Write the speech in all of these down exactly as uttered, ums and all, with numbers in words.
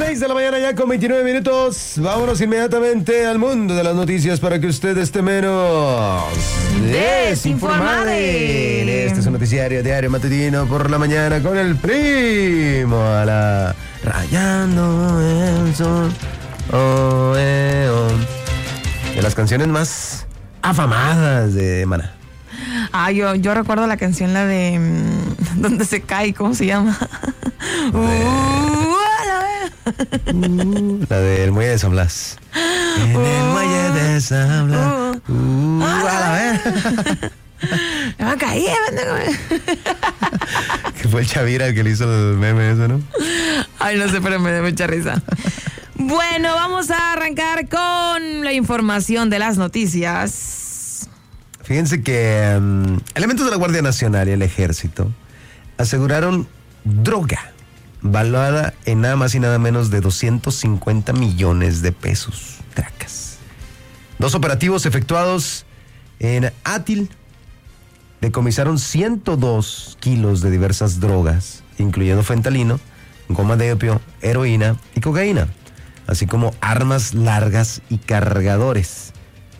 seis de la mañana ya con veintinueve minutos. Vámonos inmediatamente al mundo de las noticias para que usted esté menos desinformado. Este es un noticiario diario matutino por la mañana con el primo a la rayando el sol. Oh, eh, oh. De las canciones más afamadas de Maná. Ah, yo, yo recuerdo la canción, la de mmm, ¿dónde se cae? ¿Cómo se llama? Uh, la, uh, la del muelle de San Blas. En uh, el muelle de San Blas. Uh, uh, a la vez. Me va a caer. Que fue el Chavira el que le hizo el meme eso, ¿no? Ay, no sé, pero me da mucha risa. Bueno, vamos a arrancar con la información de las noticias. Fíjense que um, elementos de la Guardia Nacional y el Ejército aseguraron droga valuada en nada más y nada menos de doscientos cincuenta millones de pesos. Tracas. Dos operativos efectuados en Atil decomisaron ciento dos kilos de diversas drogas, incluyendo fentanilo, goma de opio, heroína y cocaína, así como armas largas y cargadores.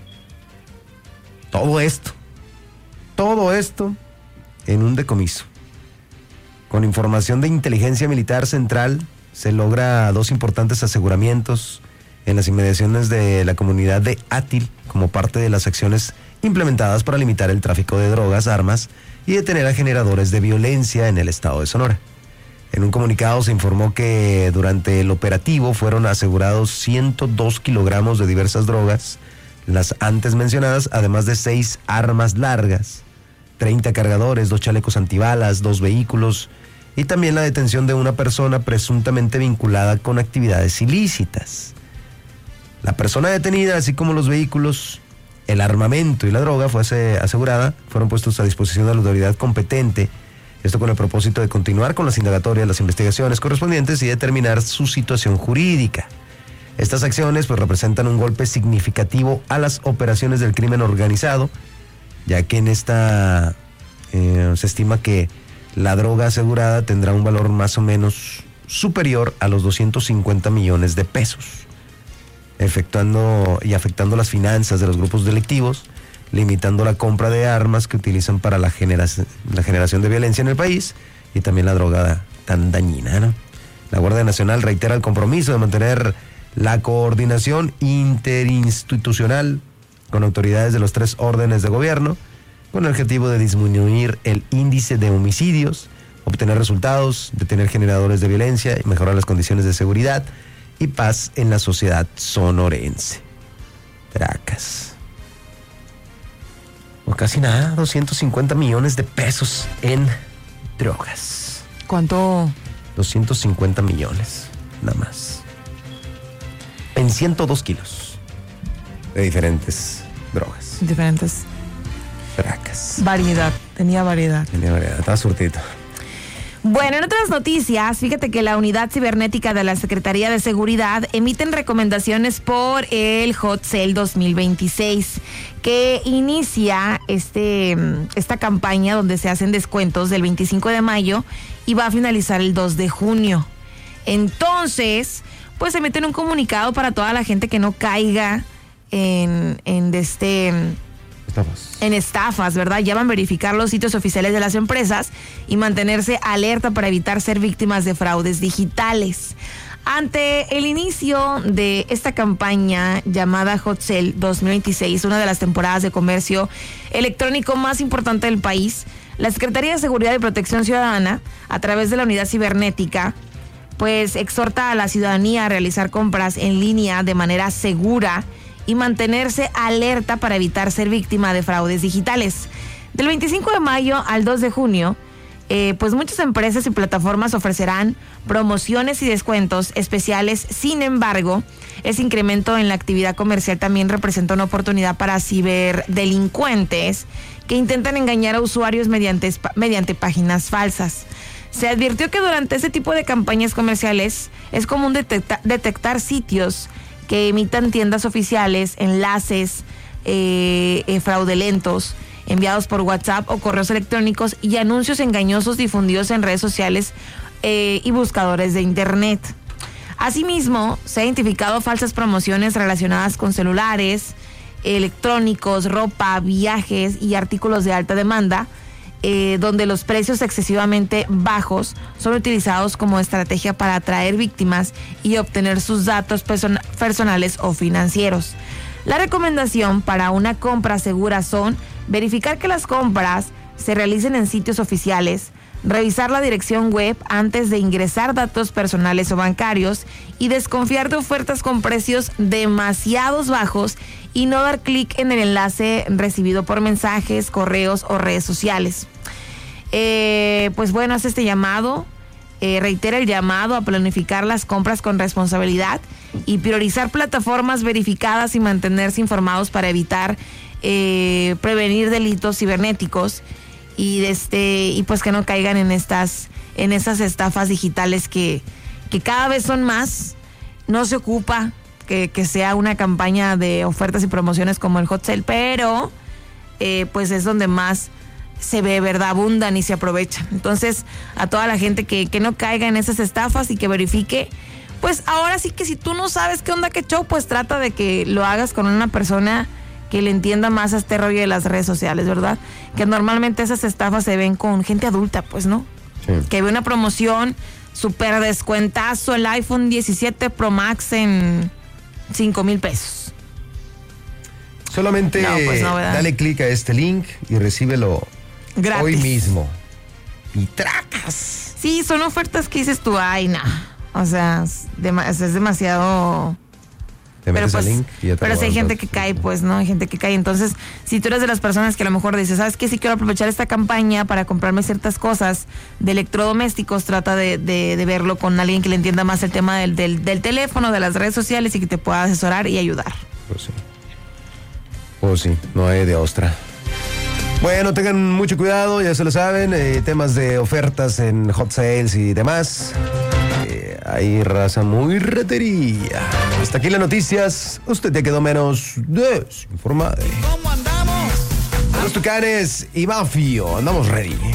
Todo esto, todo esto en un decomiso. Con información de inteligencia militar central, se logra dos importantes aseguramientos en las inmediaciones de la comunidad de Atil como parte de las acciones implementadas para limitar el tráfico de drogas, armas y detener a generadores de violencia en el estado de Sonora. En un comunicado se informó que durante el operativo fueron asegurados ciento dos kilogramos de diversas drogas, las antes mencionadas, además de seis armas largas, treinta cargadores, dos chalecos antibalas, dos vehículos y también la detención de una persona presuntamente vinculada con actividades ilícitas. La persona detenida, así como los vehículos, el armamento y la droga fue asegurada, fueron puestos a disposición de la autoridad competente, esto con el propósito de continuar con las indagatorias, las investigaciones correspondientes y determinar su situación jurídica. Estas acciones pues representan un golpe significativo a las operaciones del crimen organizado, ya que en esta eh, se estima que la droga asegurada tendrá un valor más o menos superior a los doscientos cincuenta millones de pesos, efectuando y afectando las finanzas de los grupos delictivos, limitando la compra de armas que utilizan para la, genera- la generación de violencia en el país y también la droga tan dañina, ¿no? La Guardia Nacional reitera el compromiso de mantener la coordinación interinstitucional con autoridades de los tres órdenes de gobierno, con el objetivo de disminuir el índice de homicidios, obtener resultados, detener generadores de violencia y mejorar las condiciones de seguridad y paz en la sociedad sonorense. Tracas. O casi nada, doscientos cincuenta millones de pesos en drogas. ¿Cuánto? doscientos cincuenta millones, nada más. En ciento dos kilos de diferentes drogas. Diferentes. Tracas. Variedad, tenía variedad. Tenía variedad, estaba surtito. Bueno, en otras noticias, fíjate que la Unidad Cibernética de la Secretaría de Seguridad emiten recomendaciones por el Hot Sale dos mil veintiséis, que inicia este, esta campaña donde se hacen descuentos del veinticinco de mayo y va a finalizar el dos de junio. Entonces, pues emiten un comunicado para toda la gente que no caiga en, en este... Estafas. En estafas, ¿verdad? Ya van a verificar los sitios oficiales de las empresas y mantenerse alerta para evitar ser víctimas de fraudes digitales. Ante el inicio de esta campaña llamada Hot Sale dos mil veintiséis, una de las temporadas de comercio electrónico más importante del país, la Secretaría de Seguridad y Protección Ciudadana, a través de la Unidad Cibernética, pues exhorta a la ciudadanía a realizar compras en línea de manera segura y mantenerse alerta para evitar ser víctima de fraudes digitales. Del veinticinco de mayo al dos de junio, eh, pues muchas empresas y plataformas ofrecerán promociones y descuentos especiales. Sin embargo, ese incremento en la actividad comercial también representa una oportunidad para ciberdelincuentes que intentan engañar a usuarios mediante, mediante páginas falsas. Se advirtió que durante este tipo de campañas comerciales es común detecta, detectar sitios que imitan tiendas oficiales, enlaces eh, eh, fraudulentos enviados por WhatsApp o correos electrónicos y anuncios engañosos difundidos en redes sociales eh, y buscadores de internet. Asimismo, se han identificado falsas promociones relacionadas con celulares, electrónicos, ropa, viajes y artículos de alta demanda, eh, donde los precios excesivamente bajos son utilizados como estrategia para atraer víctimas y obtener sus datos person- personales o financieros. La recomendación para una compra segura son verificar que las compras se realicen en sitios oficiales, revisar la dirección web antes de ingresar datos personales o bancarios y desconfiar de ofertas con precios demasiados bajos y no dar clic en el enlace recibido por mensajes, correos o redes sociales. Eh, pues bueno, hace este llamado, eh, reitera el llamado a planificar las compras con responsabilidad y priorizar plataformas verificadas y mantenerse informados para evitar eh, prevenir delitos cibernéticos y este y pues que no caigan en estas en esas estafas digitales que, que cada vez son más. No se ocupa que, que sea una campaña de ofertas y promociones como el hot sale, pero eh, pues es donde más se ve, ¿verdad? Abundan y se aprovechan. Entonces, a toda la gente que, que no caiga en esas estafas y que verifique, pues ahora sí que si tú no sabes qué onda, qué show, pues trata de que lo hagas con una persona que le entienda más a este rollo de las redes sociales, ¿verdad? Que normalmente esas estafas se ven con gente adulta, pues, ¿no? Sí. Que ve una promoción, súper descuentazo, el iPhone diecisiete Pro Max en cinco mil pesos. Solamente no, pues no, dale clic a este link y recíbelo gratis hoy mismo. Y tracas. Sí, son ofertas que dices tú, ay, no. O sea, es, dem- es demasiado... Te pero pues, link y ya te pero si hay gente que sí. cae, pues, ¿no? Hay gente que cae. Entonces, si tú eres de las personas que a lo mejor dices, ¿sabes qué? Si quiero aprovechar esta campaña para comprarme ciertas cosas de electrodomésticos, trata de, de, de verlo con alguien que le entienda más el tema del, del, del teléfono, de las redes sociales y que te pueda asesorar y ayudar. Pues sí. Pues sí, no hay de ostra. Bueno, tengan mucho cuidado, ya se lo saben, eh, temas de ofertas en hot sales y demás. Eh, hay raza muy ratería. Hasta aquí las noticias. Usted ya quedó menos desinformado. ¿Cómo andamos? Los Tucanes y Mafio, andamos ready.